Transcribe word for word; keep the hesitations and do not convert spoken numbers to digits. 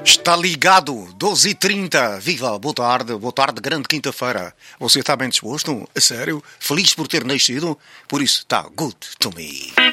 Está ligado, doze e trinta. Viva, boa tarde, boa tarde, grande quinta-feira. Você está bem disposto? A sério? Feliz por ter nascido? Por isso, está good to me.